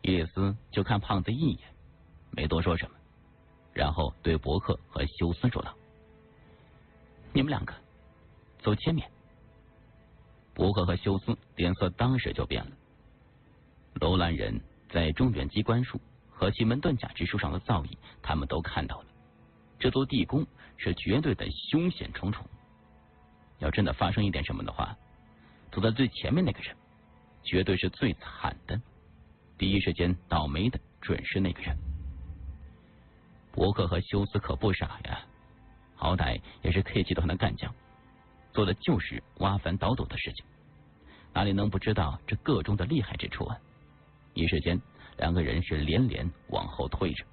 伊丽丝就看胖子一眼，没多说什么，然后对伯克和休斯说道：“你们两个走前面。”伯克和休斯脸色当时就变了。楼兰人在中原机关术和奇门遁甲之术上的造诣，他们都看到了。这座地宫是绝对的凶险重重，要真的发生一点什么的话，走在最前面那个人绝对是最惨的，第一时间倒霉的准是那个人。伯克和休斯可不傻呀，好歹也是 K 集团的干将，做的就是挖坟倒斗的事情，哪里能不知道这个中的厉害之处啊？一时间两个人是连连往后退着。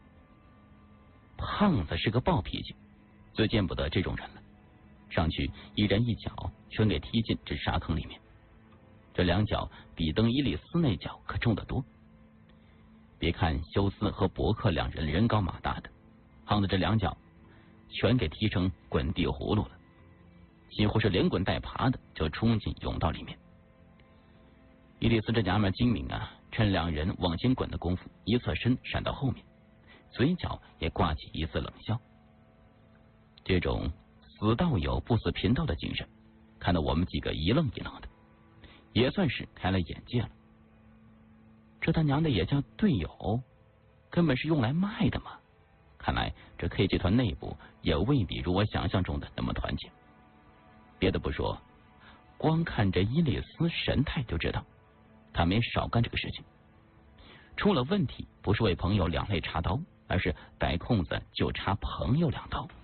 胖子是个暴脾气，最见不得这种人了，上去一人一脚全给踢进这沙坑里面。这两脚比登伊利斯那脚可重得多。别看休斯和伯克两人人高马大的，胖子这两脚全给踢成滚地葫芦了，几乎是连滚带爬的就冲进甬道里面。伊利斯这娘们精明啊，趁两人往前滚的功夫，一侧身闪到后面，嘴角也挂起一丝冷笑。这种死道友不死贫道的精神，看得我们几个一愣一愣的，也算是开了眼界了。这他娘的也叫队友，根本是用来卖的嘛！看来这 K 集团内部也未必如我想象中的那么团结。别的不说，光看这伊利斯神态就知道，他没少干这个事情。出了问题，不是为朋友两肋插刀，而是逮空子就插朋友两刀。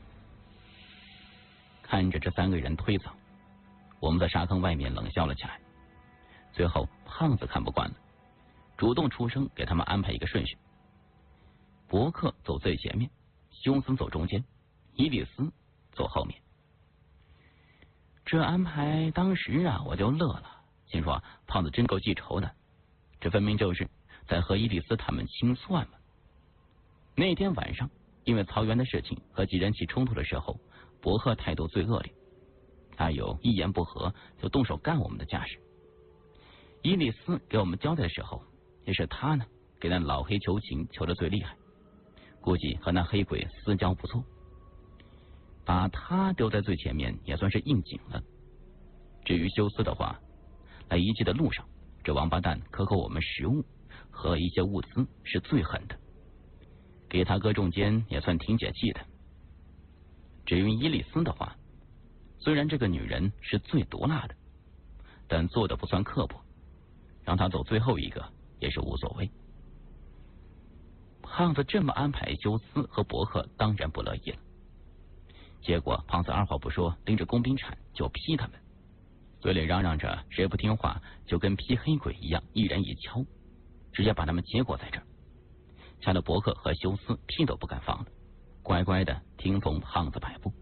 看着这三个人推搡，我们在沙坑外面冷笑了起来。最后胖子看不惯了，主动出声给他们安排一个顺序：伯克走最前面，休斯走中间，伊利斯走后面。这安排当时啊我就乐了，心说胖子真够记仇的，这分明就是在和伊利斯他们清算嘛。那天晚上因为曹原的事情和几人起冲突的时候，伯克态度最恶劣，他有一言不合就动手干我们的架势。伊利斯给我们交代的时候，也是他呢给那老黑求情求得最厉害，估计和那黑鬼私交不错，把他丢在最前面也算是应景了。至于休斯的话，来遗迹的路上，这王八蛋克扣我们食物和一些物资是最狠的，给他搁中间也算挺解气的。至于伊利斯的话，虽然这个女人是最毒辣的，但做的不算刻薄，让她走最后一个也是无所谓。胖子这么安排，休斯和伯克当然不乐意了。结果胖子二话不说，拎着工兵铲就劈他们，嘴里嚷嚷着谁不听话就跟劈黑鬼一样，一人一敲，直接把他们结果在这儿，吓得伯克和休斯屁都不敢放了，乖乖的听从胖子摆布。